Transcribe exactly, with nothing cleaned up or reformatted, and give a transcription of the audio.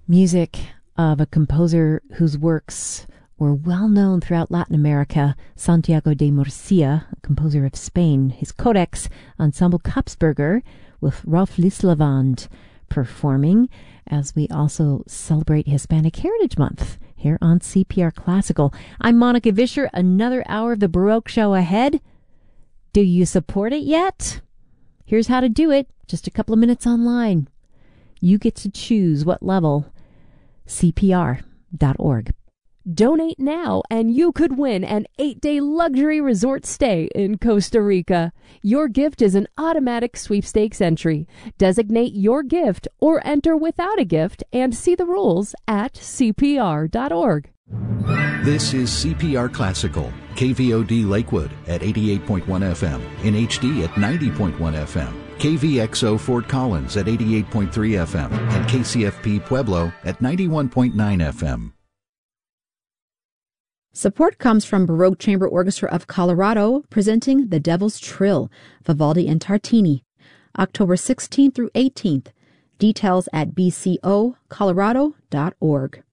music of a composer whose works were well known throughout Latin America, Santiago de Murcia, a composer of Spain. His Codex Ensemble Kapsberger with Rolf Lieslevandt performing as we also celebrate Hispanic Heritage Month here on C P R Classical. I'm Monica Vischer. Another hour of the Baroque Show ahead. Do you support it yet? Here's how to do it. Just a couple of minutes online. You get to choose what level. C P R dot org. Donate now and you could win an eight-day luxury resort stay in Costa Rica. Your gift is an automatic sweepstakes entry. Designate your gift or enter without a gift and see the rules at C P R dot org. This is C P R Classical, K V O D Lakewood at eighty-eight point one F M, in H D at ninety point one F M, K V X O Fort Collins at eighty-eight point three F M, and K C F P Pueblo at ninety-one point nine F M. Support comes from Baroque Chamber Orchestra of Colorado, presenting The Devil's Trill, Vivaldi and Tartini, October sixteenth through eighteenth. Details at b c o colorado dot org.